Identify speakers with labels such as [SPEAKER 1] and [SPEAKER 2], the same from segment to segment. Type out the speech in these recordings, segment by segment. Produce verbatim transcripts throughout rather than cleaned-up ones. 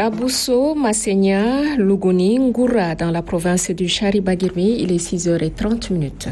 [SPEAKER 1] À Bousso, Massegna, Lugoni, Ngoura, dans la province du Chari-Bagirmi, il est six heures trente minutes.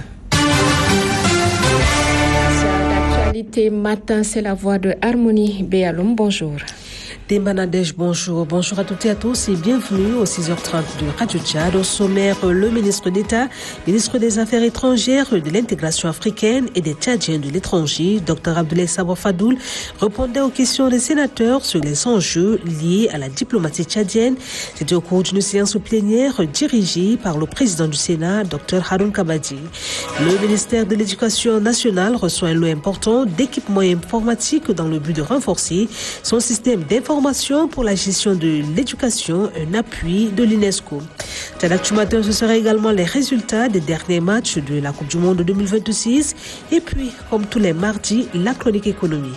[SPEAKER 1] L'actualité matin, c'est la voix de Harmonie Béaloum. Bonjour.
[SPEAKER 2] Demba Nadège, bonjour. Bonjour à toutes et à tous et bienvenue au six heures trente de Radio Tchad. Au sommaire, le ministre d'État, ministre des Affaires étrangères, de l'intégration africaine et des Tchadiens de l'étranger, Dr Abdoulaye Sabo Fadoul, répondait aux questions des sénateurs sur les enjeux liés à la diplomatie tchadienne. C'était au cours d'une séance plénière dirigée par le président du Sénat, Dr Haroun Kabadi. Le ministère de l'Éducation nationale reçoit un lot important d'équipements informatiques dans le but de renforcer son système d'information pour la gestion de l'éducation, un appui de l'UNESCO. Tchadactu matin, ce sera également les résultats des derniers matchs de la Coupe du Monde deux mille vingt-six. Et puis, comme tous les mardis, la chronique économie.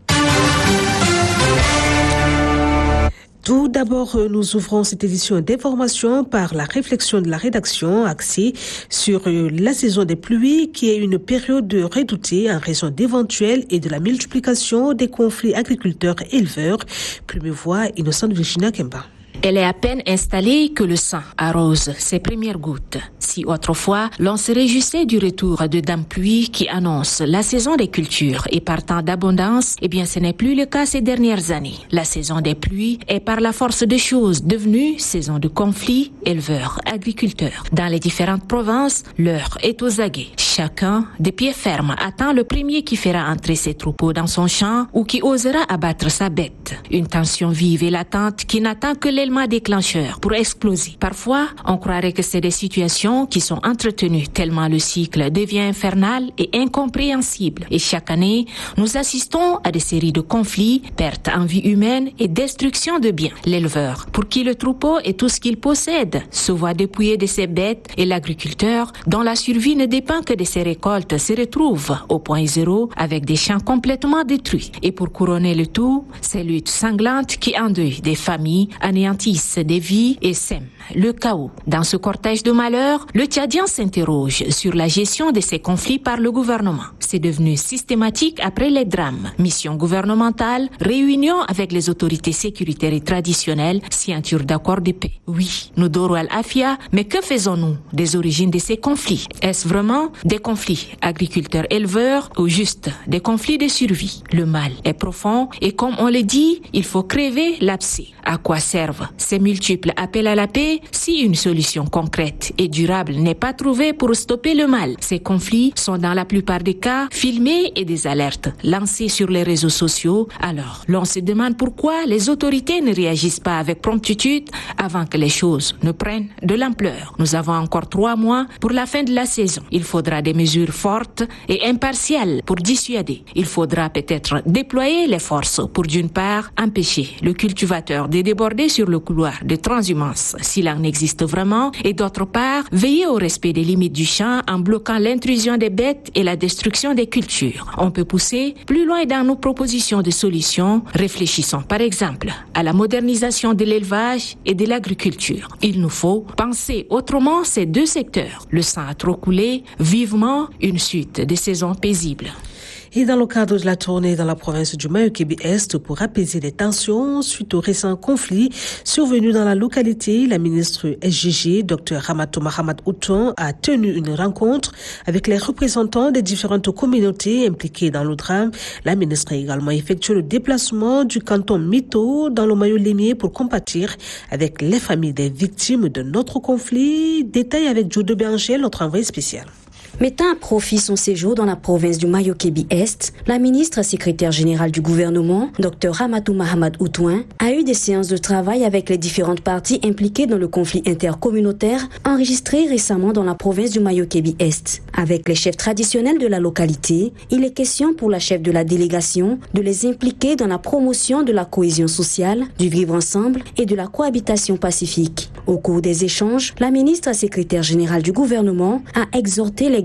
[SPEAKER 2] Tout d'abord, nous ouvrons cette édition d'information par la réflexion de la rédaction axée sur la saison des pluies, qui est une période redoutée en raison d'éventuels et de la multiplication des conflits agriculteurs-éleveurs. Plume voix Innocente Virginia Kemba.
[SPEAKER 3] Elle est à peine installée que le sang arrose ses premières gouttes. Si autrefois, l'on se réjouissait du retour de Dame Pluie qui annonce la saison des cultures et partant d'abondance, eh bien ce n'est plus le cas ces dernières années. La saison des pluies est par la force des choses devenue saison de conflits éleveurs-agriculteurs. Dans les différentes provinces, l'heure est aux aguets. Chacun, de pied ferme, attend le premier qui fera entrer ses troupeaux dans son champ ou qui osera abattre sa bête. Une tension vive et latente qui n'attend que l'élément déclencheur pour exploser. Parfois, on croirait que c'est des situations qui sont entretenues tellement le cycle devient infernal et incompréhensible. Et chaque année, nous assistons à des séries de conflits, pertes en vie humaine et destruction de biens. L'éleveur, pour qui le troupeau est tout ce qu'il possède, se voit dépouillé de ses bêtes et l'agriculteur, dont la survie ne dépend que de ses récoltes, se retrouve au point zéro avec des champs complètement détruits. Et pour couronner le tout, ces luttes sanglantes qui endeuillent des familles, anéantissent des vies et sèment le chaos. Dans ce cortège de malheur, le Tchadien s'interroge sur la gestion de ces conflits par le gouvernement. C'est devenu systématique après les drames. Mission gouvernementale, réunion avec les autorités sécuritaires et traditionnelles, signature d'accords de paix. Oui, nous Doro Al-Afia, mais que faisons-nous des origines de ces conflits? Est-ce vraiment des conflits agriculteurs-éleveurs ou juste des conflits de survie? Le mal est profond et comme on le dit, il faut crever l'abcès. À quoi servent ces multiples appels à la paix si une solution concrète et durable n'est pas trouvée pour stopper le mal? Ces conflits sont dans la plupart des cas filmés et des alertes lancées sur les réseaux sociaux. Alors, l'on se demande pourquoi les autorités ne réagissent pas avec promptitude avant que les choses ne prennent de l'ampleur. Nous avons encore trois mois pour la fin de la saison. Il faudra des mesures fortes et impartiales pour dissuader. Il faudra peut-être déployer les forces pour d'une part empêcher le cultivateur de déborder sur le couloir de transhumance s'il en existe vraiment et d'autre part veiller au respect des limites du champ en bloquant l'intrusion des bêtes et la destruction des cultures. On peut pousser plus loin dans nos propositions de solutions. Réfléchissons par exemple à la modernisation de l'élevage et de l'agriculture. Il nous faut penser autrement ces deux secteurs. Le sang a trop coulé, vivement une suite de saisons paisibles.
[SPEAKER 2] Et dans le cadre de la tournée dans la province du Mayo-Kébi-Est pour apaiser les tensions suite au récent conflit survenu dans la localité, la ministre S G G, Dr Ramatou Mahamad Outon, a tenu une rencontre avec les représentants des différentes communautés impliquées dans le drame. La ministre a également effectué le déplacement du canton Mito dans le Mayo-Lémié pour compatir avec les familles des victimes de notre conflit. Détail avec Joe de Berger, notre envoyé spécial.
[SPEAKER 4] Mettant à profit son séjour dans la province du Mayo-Kébi-Est, la ministre secrétaire générale du gouvernement, Dr Ramatou Mahamad Outon, a eu des séances de travail avec les différentes parties impliquées dans le conflit intercommunautaire enregistré récemment dans la province du Mayo-Kébi-Est. Avec les chefs traditionnels de la localité, il est question pour la chef de la délégation de les impliquer dans la promotion de la cohésion sociale, du vivre ensemble et de la cohabitation pacifique. Au cours des échanges, la ministre secrétaire générale du gouvernement a exhorté les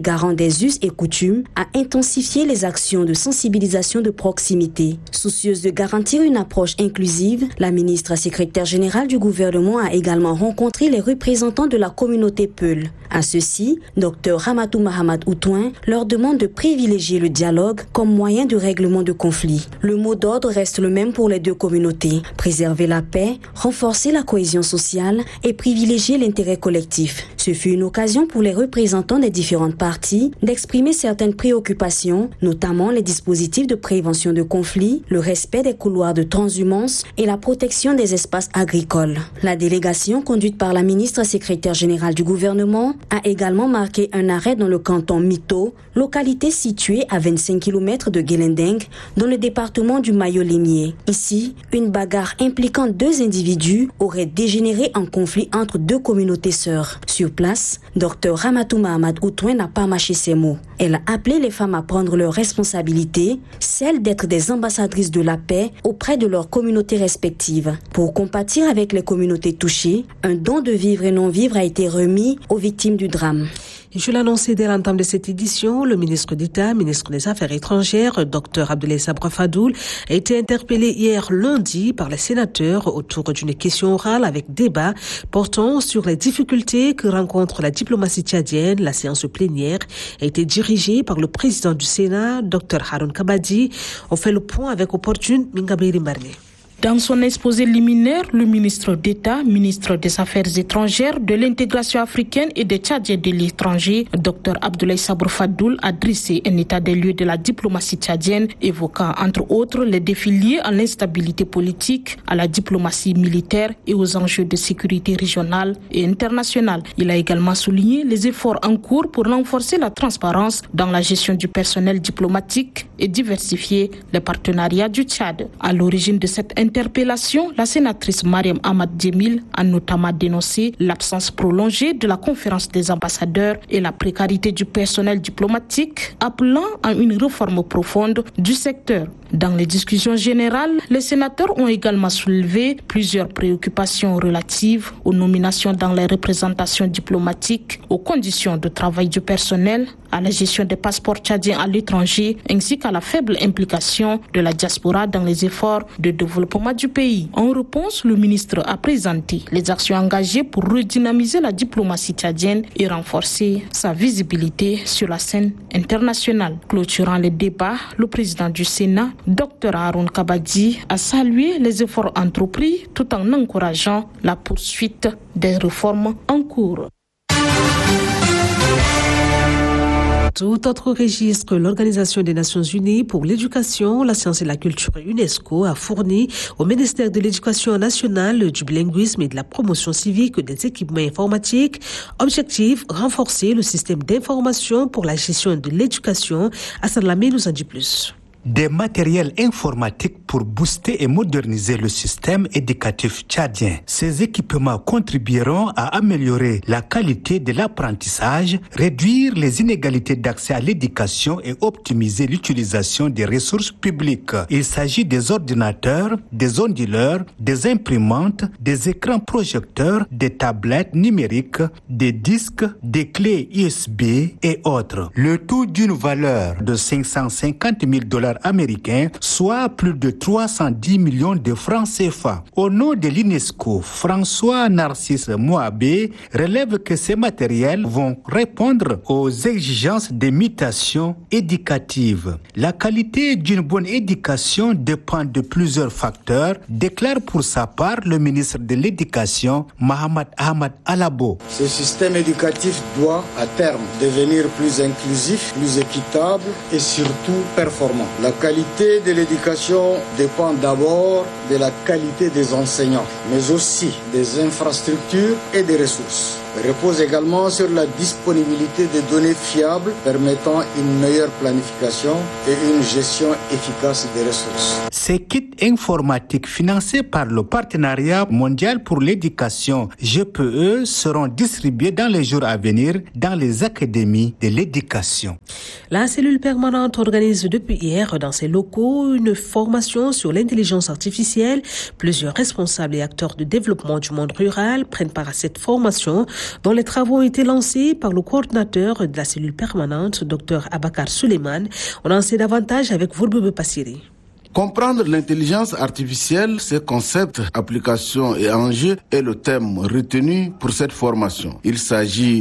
[SPEAKER 4] garant des us et coutumes, a intensifié les actions de sensibilisation de proximité. Soucieuse de garantir une approche inclusive, la ministre secrétaire générale du gouvernement a également rencontré les représentants de la communauté Peul. À ceux-ci, Dr Ramatou Mahamad Outouin leur demande de privilégier le dialogue comme moyen de règlement de conflits. Le mot d'ordre reste le même pour les deux communautés. Préserver la paix, renforcer la cohésion sociale et privilégier l'intérêt collectif. Ce fut une occasion pour les représentants des différentes parties d'exprimer certaines préoccupations, notamment les dispositifs de prévention de conflits, le respect des couloirs de transhumance et la protection des espaces agricoles. La délégation, conduite par la ministre secrétaire générale du gouvernement, a également marqué un arrêt dans le canton Mito, localité située à vingt-cinq kilomètres de Guelendeng, dans le département du Mayo-Lémier. Ici, une bagarre impliquant deux individus aurait dégénéré en conflit entre deux communautés sœurs. Sur place, Dr Ramatou Mahamad Outouin n'a pas mâché ses mots. Elle a appelé les femmes à prendre leurs responsabilités, celle d'être des ambassadrices de la paix auprès de leurs communautés respectives. Pour compatir avec les communautés touchées, un don de vivres et non-vivres a été remis aux victimes du drame.
[SPEAKER 2] Je l'annonçais dès l'entame de cette édition, le ministre d'État, ministre des Affaires étrangères, Dr Abdoulaye Sabra Fadoul, a été interpellé hier lundi par les sénateurs autour d'une question orale avec débat portant sur les difficultés que rencontre la diplomatie tchadienne. La séance plénière a été dirigée par le président du Sénat, Dr Haroun Kabadi. On fait le point avec opportune Mingabiri Marné.
[SPEAKER 5] Dans son exposé liminaire, le ministre d'État, ministre des Affaires étrangères, de l'intégration africaine et des Tchadiens de l'étranger, Dr Abdoulaye Sabra Fadoul, a dressé un état des lieux de la diplomatie tchadienne, évoquant entre autres les défis liés à l'instabilité politique, à la diplomatie militaire et aux enjeux de sécurité régionale et internationale. Il a également souligné les efforts en cours pour renforcer la transparence dans la gestion du personnel diplomatique et diversifier les partenariats du Tchad. À l'origine de cette interpellation, la sénatrice Mariam Ahmad Djemil a notamment dénoncé l'absence prolongée de la conférence des ambassadeurs et la précarité du personnel diplomatique, appelant à une réforme profonde du secteur. Dans les discussions générales, les sénateurs ont également soulevé plusieurs préoccupations relatives aux nominations dans les représentations diplomatiques, aux conditions de travail du personnel, à la gestion des passeports tchadiens à l'étranger, ainsi qu'à la faible implication de la diaspora dans les efforts de développement du pays. En réponse, le ministre a présenté les actions engagées pour redynamiser la diplomatie tchadienne et renforcer sa visibilité sur la scène internationale. Clôturant les débats, le président du Sénat, Dr Haroun Kabadi, a salué les efforts entrepris tout en encourageant la poursuite des réformes en cours.
[SPEAKER 2] Tout autre registre, l'Organisation des Nations Unies pour l'éducation, la science et la culture UNESCO a fourni au ministère de l'Éducation nationale, du bilinguisme et de la promotion civique des équipements informatiques. Objectif, renforcer le système d'information pour la gestion de l'éducation. Hassan Lamé nous en dit plus.
[SPEAKER 6] Des matériels informatiques pour booster et moderniser le système éducatif tchadien. Ces équipements contribueront à améliorer la qualité de l'apprentissage, réduire les inégalités d'accès à l'éducation et optimiser l'utilisation des ressources publiques. Il s'agit des ordinateurs, des onduleurs, des imprimantes, des écrans projecteurs, des tablettes numériques, des disques, des clés U S B et autres. Le tout d'une valeur de cinq cent cinquante mille dollars américains, soit plus de trois cent dix millions de francs C F A. Au nom de l'UNESCO, François Narcisse Moabé relève que ces matériels vont répondre aux exigences des mutations éducatives. La qualité d'une bonne éducation dépend de plusieurs facteurs, déclare pour sa part le ministre de l'Éducation, Mohamed Ahmad Alabo.
[SPEAKER 7] Ce système éducatif doit, à terme, devenir plus inclusif, plus équitable et surtout performant. La qualité de l'éducation dépend d'abord de la qualité des enseignants, mais aussi des infrastructures et des ressources. Elle repose également sur la disponibilité de données fiables permettant une meilleure planification et une gestion efficace des ressources.
[SPEAKER 6] Ces kits informatiques financés par le Partenariat mondial pour l'éducation G P E seront distribués dans les jours à venir dans les académies de l'éducation.
[SPEAKER 2] La cellule permanente organise depuis hier dans ses locaux une formation sur l'intelligence artificielle. Plusieurs responsables et acteurs de développement du monde rural prennent part à cette formation. dont les travaux ont été lancés par le coordinateur de la cellule permanente, Dr Abakar Suleiman. On en sait davantage avec Vourbebe Passiri.
[SPEAKER 8] Comprendre l'intelligence artificielle, ses concepts, applications et enjeux est le thème retenu pour cette formation. Il s'agit